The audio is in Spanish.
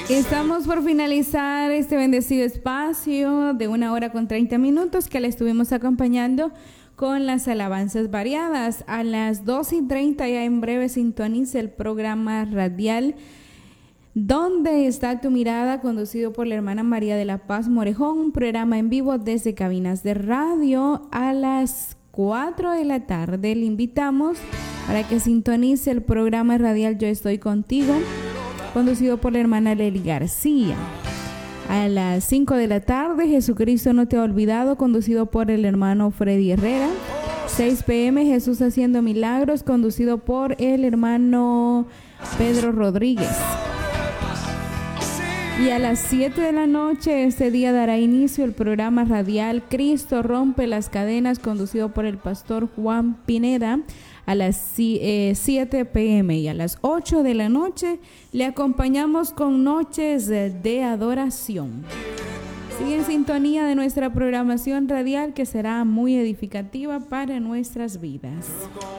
Estamos por finalizar este bendecido espacio de 1 hora con 30 minutos que le estuvimos acompañando con las alabanzas variadas. A las 2:30 ya en breve sintoniza el programa radial ¿Dónde está tu mirada?, conducido por la hermana María de la Paz Morejón, un programa en vivo desde cabinas de radio. A las 4 de la tarde le invitamos para que sintonice el programa radial Yo Estoy Contigo, conducido por la hermana Lely García. A las 5 de la tarde, Jesucristo no te ha olvidado, conducido por el hermano Freddy Herrera. 6 p.m, Jesús haciendo milagros, conducido por el hermano Pedro Rodríguez. Y a las 7 de la noche, este día dará inicio el programa radial Cristo rompe las cadenas, conducido por el pastor Juan Pineda, a las 7 p.m. Y a las 8 de la noche le acompañamos con noches de adoración. Sigue en sintonía de nuestra programación radial, que será muy edificativa para nuestras vidas.